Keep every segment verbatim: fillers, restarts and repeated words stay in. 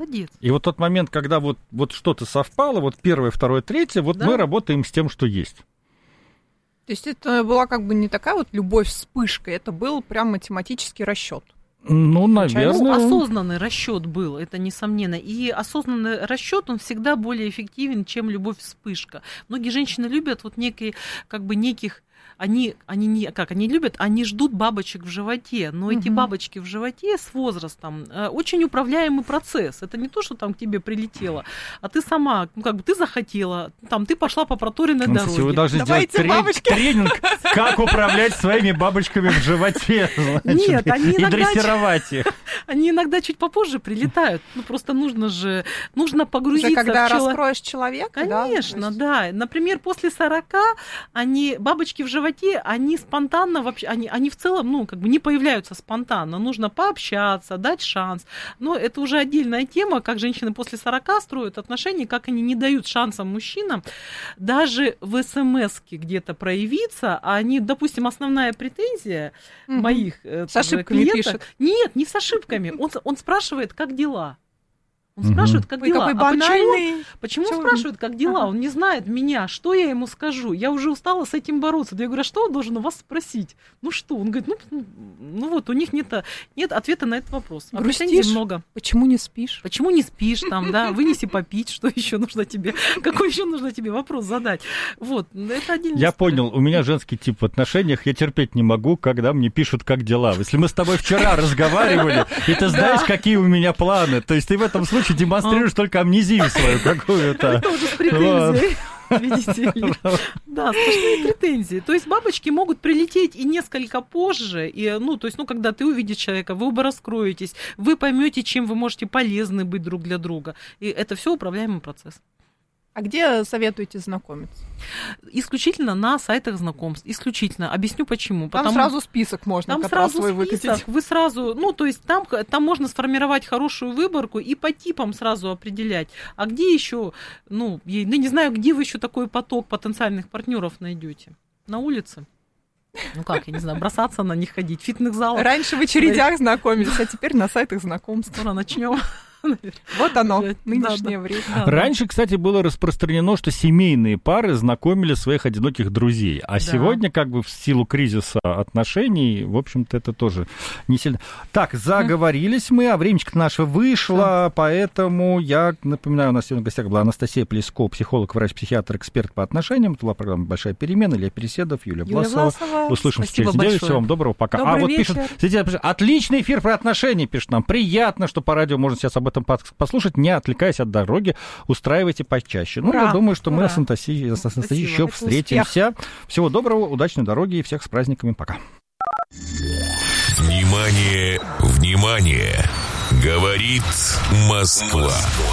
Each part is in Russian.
Молодец. И вот тот момент, когда вот, вот что-то совпало, вот первое, второе, третье, вот да. мы работаем с тем, что есть. То есть это была как бы не такая вот любовь вспышкой, это был прям математический расчет. Ну, наверное. Ну, осознанный расчет был, это несомненно. И осознанный расчет, он всегда более эффективен, чем любовь-вспышка. Многие женщины любят вот некие, как бы неких, они, они не, как, они любят, они ждут бабочек в животе, но угу. эти бабочки в животе с возрастом э, очень управляемый процесс. Это не то, что там к тебе прилетело, а ты сама, ну, как бы ты захотела, там, ты пошла по проторенной ну, дороге. Вы должны Давайте сделать тре- тренинг, как управлять своими бабочками в животе. Значит, Нет, они и иногда... дрессировать их. Они иногда чуть попозже прилетают. Ну, просто нужно же, нужно погрузиться уже когда в чело... раскроешь человека, Конечно, да? да. Например, после сорока они, бабочки в животе, они спонтанно вообще, они, они в целом, ну, как бы не появляются спонтанно. Нужно пообщаться, дать шанс. Но это уже отдельная тема, как женщины после сорока строят отношения, как они не дают шансам мужчинам даже в эс-эм-эске где-то проявиться. А они, допустим, основная претензия угу. моих с ошибками клиентов... пишет. Нет, не с ошибками. Он, он спрашивает, как дела. Он угу. спрашивает, как Ой, дела. А почему, почему спрашивает, как дела? Ага. Он не знает меня, что я ему скажу. Я уже устала с этим бороться. Да я говорю, а что он должен у вас спросить? Ну что? Он говорит, ну, ну вот, у них нет, нет ответа на этот вопрос. А грустишь? Много. Почему не спишь? Почему не спишь там, да? Вынеси попить, что еще нужно тебе? Какой еще нужно тебе вопрос задать? Вот, это отдельно. Я понял, у меня женский тип в отношениях, я терпеть не могу, когда мне пишут, как дела. Если мы с тобой вчера разговаривали, и ты знаешь, какие у меня планы, то есть ты в этом случае демонстрируешь только амнезию свою какую-то. Это уже с претензией. Видите ли? Да, сплошные претензии. То есть бабочки могут прилететь и несколько позже, и, ну, то есть, ну, когда ты увидишь человека, вы оба раскроетесь, вы поймете, чем вы можете полезны быть друг для друга. И это все управляемый процесс. А где советуете знакомиться? Исключительно на сайтах знакомств. Исключительно. Объясню почему. Там Потому... сразу список можно там как раз свой список, выкатить. Вы сразу, ну, то есть там, там можно сформировать хорошую выборку и по типам сразу определять. А где еще, ну, я не знаю, где вы еще такой поток потенциальных партнеров найдете? На улице? Ну как, я не знаю, бросаться на них ходить, в фитнес-залах. Раньше в очередях знакомились, а теперь на сайтах знакомств. Скоро начнем. Вот оно, нынешнее да, время. Да, Раньше, кстати, было распространено, что семейные пары знакомили своих одиноких друзей. А да. сегодня, как бы в силу кризиса отношений, в общем-то, это тоже не сильно. Так, заговорились мы, а времечко наше вышло, да. поэтому я напоминаю, у нас сегодня в гостях была Анастасия Плеско, психолог, врач, психиатр, эксперт по отношениям. Это была программа «Большая перемена». Илья Переседов, Юлия, Юлия Власова. Власова. Услышимся через неделю. Всего вам доброго, пока. Добрый а вот вечер. пишут, отличный эфир про отношения, пишут нам. Приятно, что по радио можно сейчас об этом послушать, не отвлекаясь от дороги, устраивайте почаще. Ну, Ура! я думаю, что Ура! мы с Анастасией, с Анастасией еще встретимся. Успех. Всего доброго, удачной дороги и всех с праздниками. Пока. Внимание, внимание! Говорит Москва.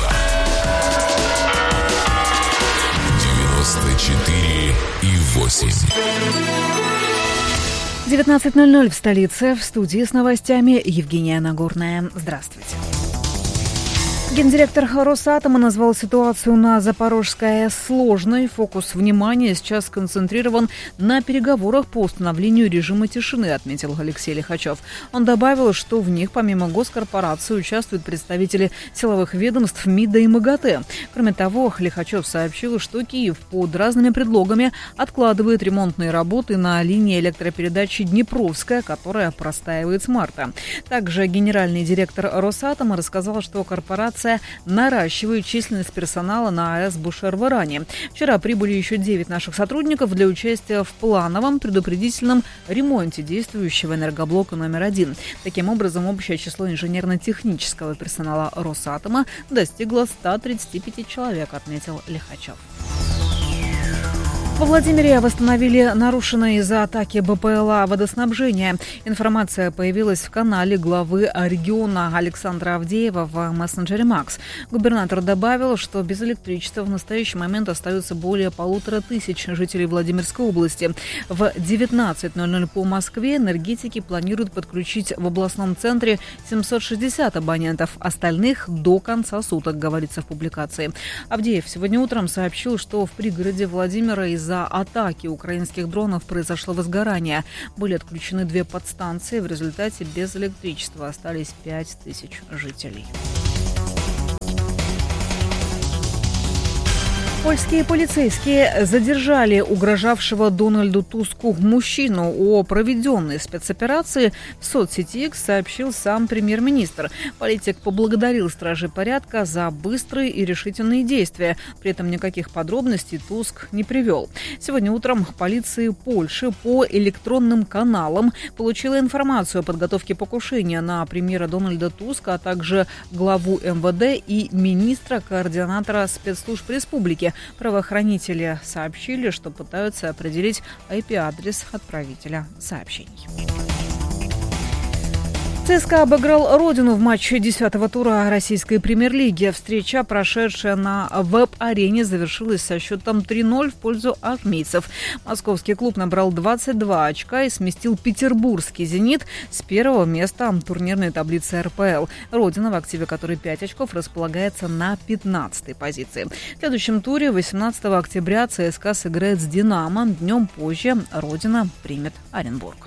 девяносто четыре и восемь. девятнадцать ноль ноль в столице. В студии с новостями Евгения Нагорная. Здравствуйте. Гендиректор Росатома назвал ситуацию на Запорожской АЭС сложной. Фокус внимания сейчас сконцентрирован на переговорах по установлению режима тишины, отметил Алексей Лихачев. Он добавил, что в них помимо госкорпорации участвуют представители силовых ведомств МИДа и МАГАТЭ. Кроме того, Лихачев сообщил, что Киев под разными предлогами откладывает ремонтные работы на линии электропередачи «Днепровская», которая простаивает с марта. Также генеральный директор Росатома рассказал, что корпорация наращивает численность персонала на АЭС Бушер в Иране. Вчера прибыли еще девять наших сотрудников для участия в плановом предупредительном ремонте действующего энергоблока номер один. Таким образом, общее число инженерно-технического персонала Росатома достигло ста тридцати пяти человек, отметил Лихачев. Во Владимире восстановили нарушенное из-за атаки БПЛА водоснабжение. Информация появилась в канале главы региона Александра Авдеева в мессенджере Макс. Губернатор добавил, что без электричества в настоящий момент остаются более полутора тысяч жителей Владимирской области. В девятнадцать ноль ноль по Москве энергетики планируют подключить в областном центре семьсот шестьдесят абонентов, остальных до конца суток, говорится в публикации. Авдеев сегодня утром сообщил, что в пригороде Владимира из-за Из-за атаки украинских дронов произошло возгорание. Были отключены две подстанции. В результате без электричества остались пять тысяч жителей. Польские полицейские задержали угрожавшего Дональду Туску мужчину. О проведенной спецоперации в соцсети X сообщил сам премьер-министр. Политик поблагодарил стражей порядка за быстрые и решительные действия. При этом никаких подробностей Туск не привел. Сегодня утром полиция Польши по электронным каналам получила информацию о подготовке покушения на премьера Дональда Туска, а также главу эм вэ дэ и министра-координатора спецслужб республики. Правоохранители сообщили, что пытаются определить ай пи-адрес отправителя сообщений. ЦСКА обыграл Родину в матче десятого тура российской премьер-лиги. Встреча, прошедшая на веб-арене, завершилась со счетом три ноль в пользу армейцев. Московский клуб набрал двадцать два очка и сместил петербургский «Зенит» с первого места турнирной таблицы эр пэ эл. Родина, в активе которой пять очков, располагается на пятнадцатой позиции. В следующем туре восемнадцатого октября ЦСКА сыграет с «Динамо». Днем позже Родина примет Оренбург.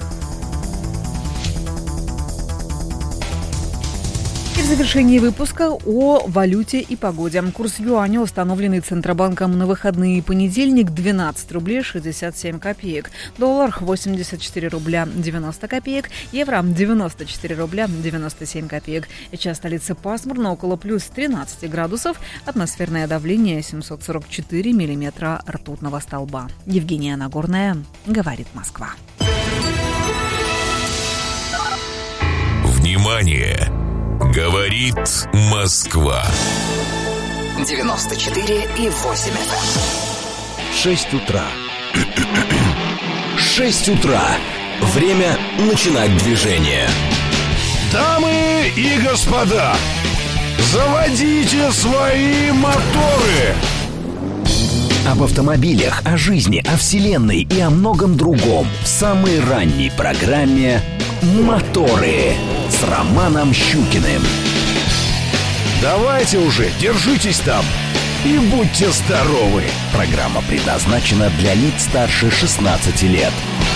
И в завершении выпуска о валюте и погоде. Курс юаня, установленный Центробанком на выходные и понедельник, двенадцать рублей шестьдесят семь копеек. Доллар восемьдесят четыре рубля девяносто копеек. Евро девяносто четыре рубля девяносто семь копеек. Сейчас столица пасмурно, около плюс тринадцать градусов. Атмосферное давление семьсот сорок четыре миллиметра ртутного столба. Евгения Нагорная, говорит Москва. Внимание! Говорит Москва. девяносто четыре и восемь эф эм. Шесть утра. Шесть утра. Время начинать движение. Дамы и господа, заводите свои моторы. Об автомобилях, о жизни, о вселенной и о многом другом в самой ранней программе «Моторы» с Романом Щукиным. Давайте уже, держитесь там и будьте здоровы. Программа предназначена для лиц старше шестнадцати лет.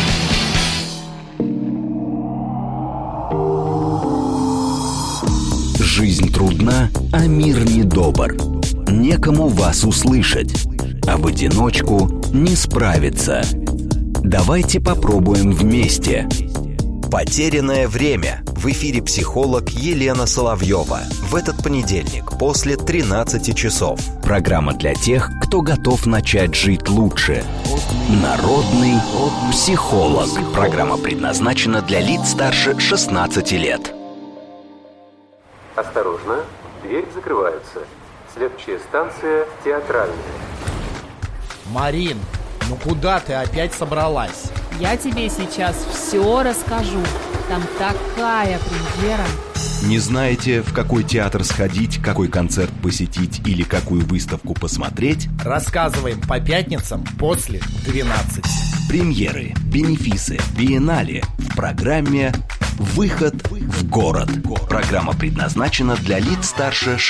Жизнь трудна, а мир недобр. Некому вас услышать, а в одиночку не справиться. Давайте попробуем вместе. «Потерянное время». В эфире психолог Елена Соловьева. В этот понедельник после тринадцати часов. Программа для тех, кто готов начать жить лучше. Народный психолог. Программа предназначена для лиц старше шестнадцати лет. Осторожно, дверь закрывается. Следующая станция Театральная. Марин, ну куда ты опять собралась? Я тебе сейчас все расскажу. Там такая премьера. Не знаете, в какой театр сходить, какой концерт посетить или какую выставку посмотреть? Рассказываем по пятницам после двенадцати. Премьеры, бенефисы, биеннале в программе «Выход в город». Программа предназначена для лиц старше